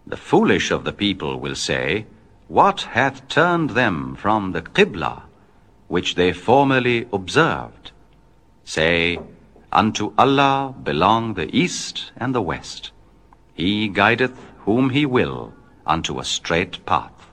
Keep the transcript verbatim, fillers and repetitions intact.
The foolish of the people will say, What hath turned them from the Qibla, which they formerly observed? Say, Unto Allah belong the east and the west. He guideth whom he will unto a straight path.